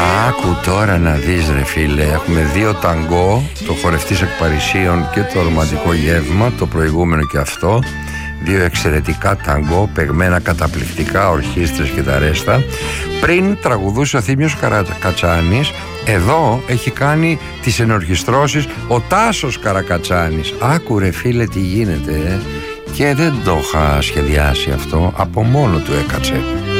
Άκου τώρα να δεις ρε φίλε. Έχουμε 2 ταγκό, το χορευτής εκ Παρισίων και το ρομαντικό γεύμα, το προηγούμενο και αυτό. 2 εξαιρετικά ταγκό, παιγμένα καταπληκτικά, ορχήστρες και τα ρέστα. Πριν τραγουδούσε ο Θήμιος Καρακατσάνης, εδώ έχει κάνει τις ενορχιστρώσεις ο Τάσος Καρακατσάνης. Άκου ρε φίλε τι γίνεται, Και δεν το είχα σχεδιάσει αυτό, από μόνο του έκατσε.